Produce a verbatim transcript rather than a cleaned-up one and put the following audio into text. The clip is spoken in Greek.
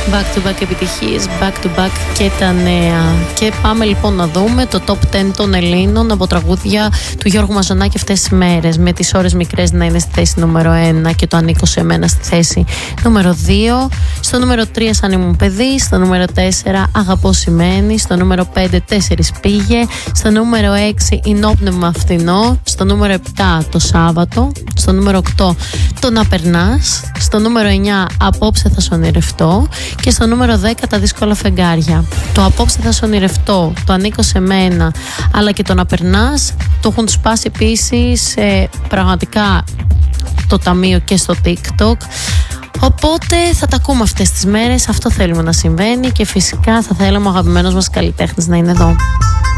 Back to back επιτυχίες, back to back και τα νέα. Και πάμε λοιπόν να δούμε το top δέκα των Ελλήνων από τραγούδια του Γιώργου Μαζονάκη αυτές τις μέρες. Με τις ώρες μικρές να είναι στη θέση νούμερο ένα και το ανήκω σε μένα στη θέση νούμερο δύο. Στο νούμερο τρία σαν ήμουν παιδί. Στο νούμερο τέσσερα αγαπώ σημαίνει. Στο νούμερο πέντε τέσσερις πήγε. Στο νούμερο έξι ενόπνευμα φθηνό. Στο νούμερο επτά το Σάββατο. Στο νούμερο οκτώ το να περνάς. Στο νούμερο εννιά απόψε θα σου ονειρευτώ. Και στο νούμερο δέκα τα δύσκολα φεγγάρια. Το απόψε θα σου ονειρευτώ, το ανήκω σε μένα, αλλά και το να περνάς το έχουν σπάσει επίσης ε, πραγματικά το ταμείο και στο TikTok. Οπότε θα τα ακούμε αυτές τις μέρες. Αυτό θέλουμε να συμβαίνει και φυσικά θα θέλαμε ο αγαπημένος μας καλλιτέχνης να είναι εδώ.